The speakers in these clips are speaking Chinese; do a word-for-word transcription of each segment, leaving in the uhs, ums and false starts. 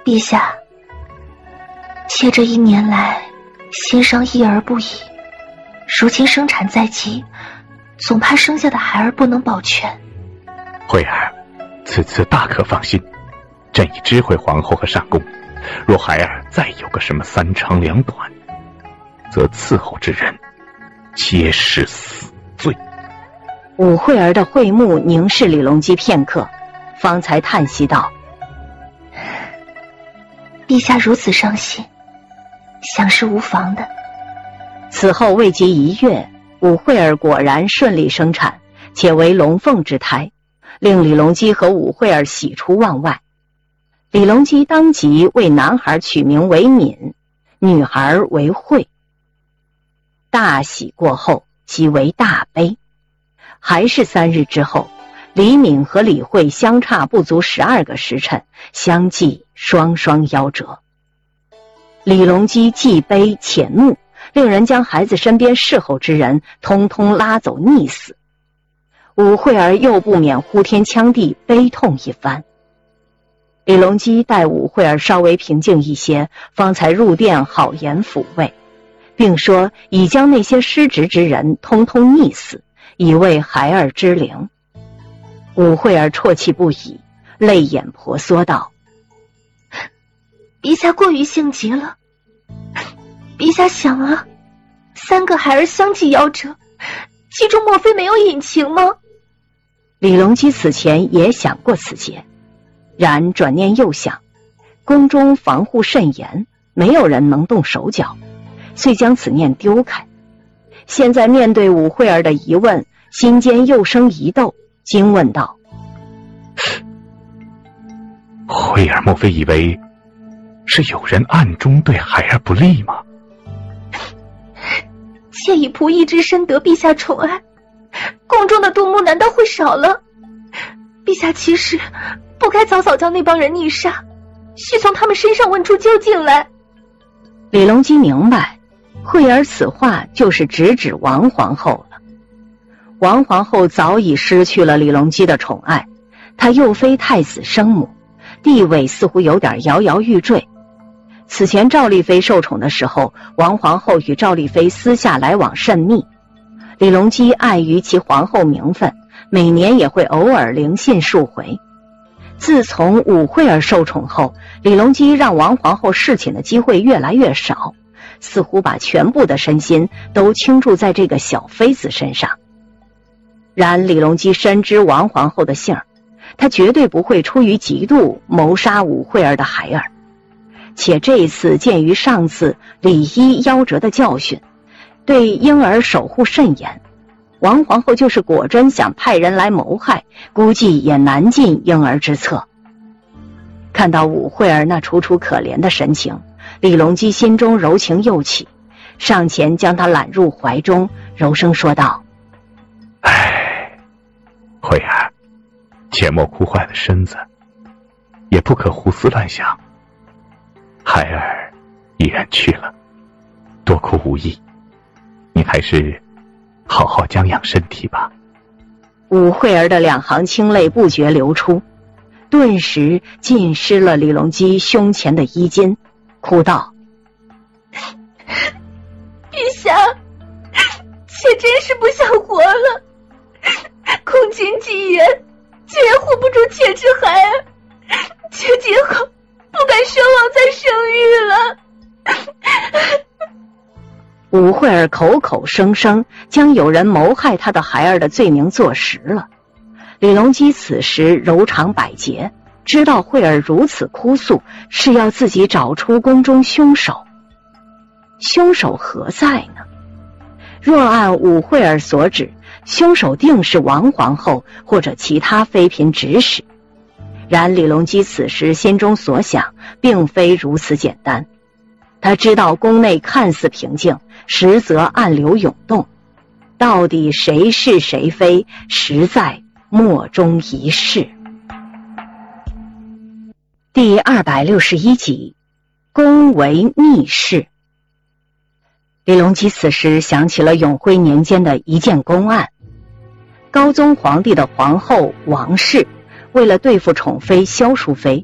陛下，妾这一年来心伤一儿不已，如今生产在即，总怕生下的孩儿不能保全。 惠儿，此次大可放心，朕已知会皇后和上宫，若孩儿再有个什么三长两短，则伺候之人皆是死罪。 武惠儿的慧目凝视李隆基片刻，方才叹息道： 陛下如此伤心，想是无妨的。 此后未及一月，武惠儿果然顺利生产，且为龙凤之胎，令李隆基和武惠儿喜出望外。李隆基当即为男孩取名为敏，女孩为惠。大喜过后，即为大悲。还是三日之后，李敏和李惠相差不足十二个时辰，相继双双夭折。李隆基既悲且怒，令人将孩子身边侍候之人通通拉走溺死。武惠儿又不免呼天抢地，悲痛一番。李隆基待武惠儿稍微平静一些，方才入殿好言抚慰，并说已将那些失职之人通通溺死，以慰孩儿之灵。武惠儿啜泣不已，泪眼婆娑道： 陛下过于性急了。陛下想啊，三个孩儿相继夭折，其中莫非没有隐情吗？ 李隆基此前也想过此节，然转念又想，宫中防护甚严，没有人能动手脚，遂将此念丢开。现在面对武惠儿的疑问，心间又生疑窦，惊问道： 惠儿莫非以为是有人暗中对孩儿不利吗？ 妾以仆役之身得陛下宠爱，宫中的杜牧难道会少了？陛下其实不该早早将那帮人逆杀，须从他们身上问出究竟来。 李隆基明白，惠儿此话就是直指王皇后了。王皇后早已失去了李隆基的宠爱，她又非太子生母，地位似乎有点摇摇欲坠。此前赵丽妃受宠的时候，王皇后与赵丽妃私下来往甚密，李隆基碍于其皇后名分，每年也会偶尔灵信数回。自从武惠儿受宠后，李隆基让王皇后侍寝的机会越来越少，似乎把全部的身心都倾注在这个小妃子身上。然李隆基深知王皇后的性儿，他绝对不会出于嫉妒谋杀武惠儿的孩儿。且这一次鉴于上次李一夭折的教训，对婴儿守护甚严，王皇后就是果真想派人来谋害，估计也难尽婴儿之策。看到武惠儿那楚楚可怜的神情，李隆基心中柔情又起，上前将她揽入怀中，柔声说道： 唉，惠儿，切莫哭坏了身子，也不可胡思乱想。孩儿已然去了，多哭无益，你还是好好将养身体吧。 武惠儿的两行清泪不觉流出，顿时浸湿了李隆基胸前的衣襟，哭道： 陛下，妾真是不想活了，空经纪言，竟然护不住妾之孩儿，妾今后不敢奢望再生育了。 武惠儿口口声声将有人谋害他的孩儿的罪名坐实了。李隆基此时柔肠百结，知道惠儿如此哭诉，是要自己找出宫中凶手。凶手何在呢？若按武惠儿所指，凶手定是王皇后或者其他妃嫔指使。然李隆基此时心中所想并非如此简单，他知道宫内看似平静，实则暗流涌动，到底谁是谁非，实在莫衷一是。第二百六十一集，宫为逆事。李隆基此时想起了永徽年间的一件公案。高宗皇帝的皇后王氏为了对付宠妃萧淑妃，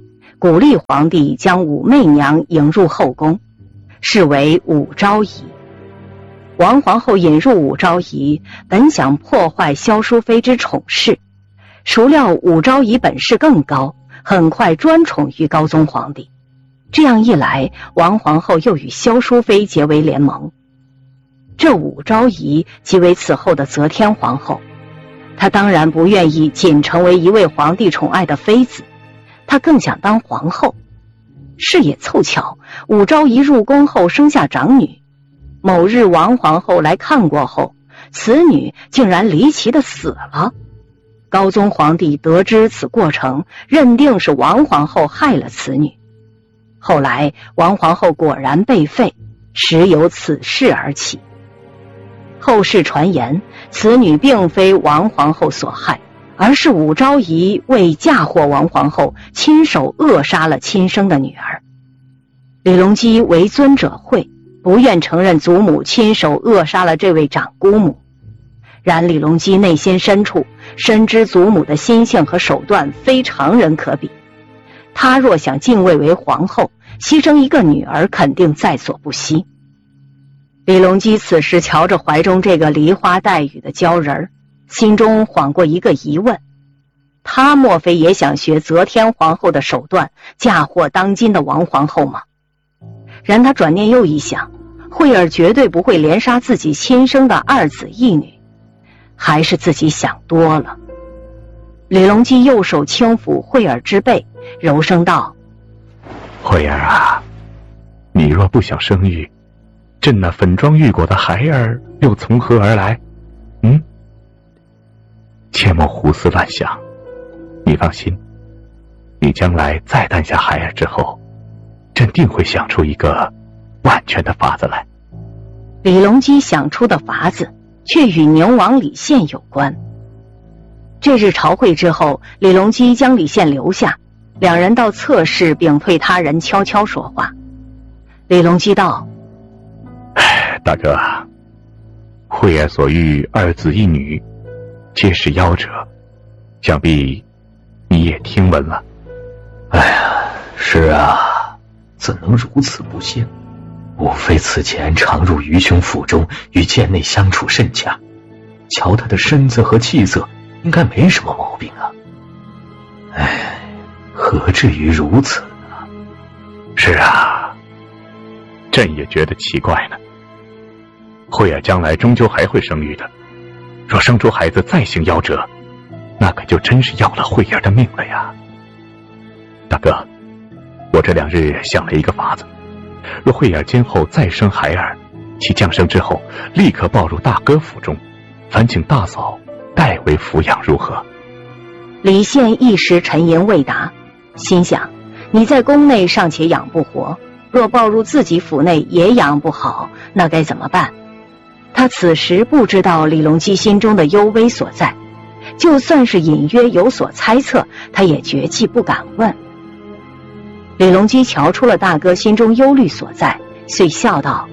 鼓励皇帝将武媚娘迎入后宫，视为武昭仪。王皇后引入武昭仪，本想破坏萧淑妃之宠事，孰料武昭仪本事更高，很快专宠于高宗皇帝。这样一来，王皇后又与萧淑妃结为联盟。这武昭仪即为此后的则天皇后，她当然不愿意仅成为一位皇帝宠爱的妃子，她更想当皇后。是也凑巧，武昭仪入宫后生下长女，某日王皇后来看过后，此女竟然离奇的死了。高宗皇帝得知此过程，认定是王皇后害了此女。后来王皇后果然被废，实由此事而起。后世传言，此女并非王皇后所害，而是武昭仪为嫁祸王皇后，亲手扼杀了亲生的女儿。李隆基为尊者讳，不愿承认祖母亲手扼杀了这位长姑母。然李隆基内心深处深知祖母的心性和手段非常人可比，他若想敬位为皇后，牺牲一个女儿肯定在所不惜。李隆基此时瞧着怀中这个梨花带雨的娇人，心中晃过一个疑问：他莫非也想学则天皇后的手段，嫁祸当今的王皇后吗？然他转念又一想，慧儿绝对不会连杀自己亲生的二子一女，还是自己想多了。李隆基右手轻抚慧儿之背，柔声道： 慧儿啊，你若不想生育，朕那粉妆玉裹的孩儿又从何而来？嗯，切莫胡思乱想。你放心，你将来再诞下孩儿之后，朕定会想出一个万全的法子来。 李隆基想出的法子却与宁王李宪有关。这日朝会之后，李隆基将李宪留下，两人到侧室屏退他人，悄悄说话。李隆基道： 大哥，慧儿所育二子一女，皆是夭折，想必你也听闻了。 哎呀，是啊，怎能如此不幸？武妃此前常入于兄府中，与贱内相处甚佳，瞧她的身子和气色，应该没什么毛病啊。哎，何至于如此呢？ 是啊，朕也觉得奇怪呢。慧儿将来终究还会生育的，若生出孩子再行夭折，那可就真是要了慧儿的命了呀。大哥，我这两日想了一个法子，若慧儿今后再生孩儿，其降生之后立刻抱入大哥府中，烦请大嫂代为抚养如何？ 李宪一时沉吟未答，心想你在宫内尚且养不活，若抱入自己府内也养不好，那该怎么办？他此时不知道李隆基心中的幽微所在，就算是隐约有所猜测，他也决计不敢问。李隆基瞧出了大哥心中忧虑所在，遂笑道：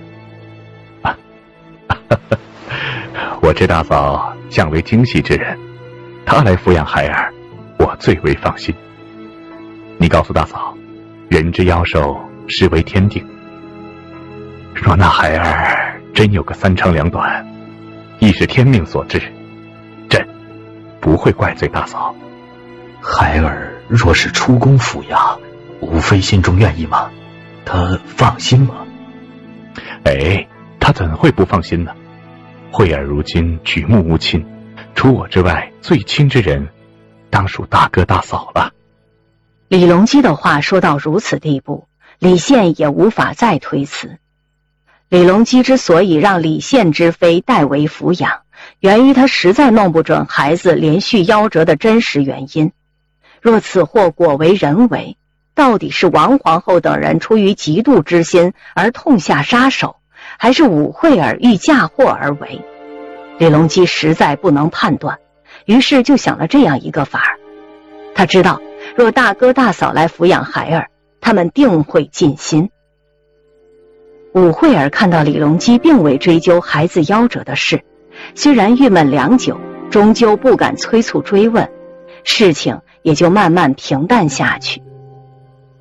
我这大嫂向为精细之人，她来抚养孩儿，我最为放心。你告诉大嫂，人之夭寿，实为天定。若那孩儿真有个三长两短，亦是天命所致，朕不会怪罪大嫂。 孩儿若是出宫抚养，武妃心中愿意吗？她放心吗？ 哎，她怎会不放心呢？慧儿如今举目无亲，除我之外最亲之人，当属大哥大嫂了。 李隆基的话说到如此地步，李宪也无法再推辞。李隆基之所以让李宪之妃代为抚养，源于他实在弄不准孩子连续夭折的真实原因。若此祸果为人为，到底是王皇后等人出于嫉妒之心而痛下杀手，还是武慧儿欲嫁祸而为？李隆基实在不能判断，于是就想了这样一个法儿。他知道，若大哥大嫂来抚养孩儿，他们定会尽心。武慧儿看到李隆基并未追究孩子夭折的事，虽然郁闷良久，终究不敢催促追问，事情也就慢慢平淡下去。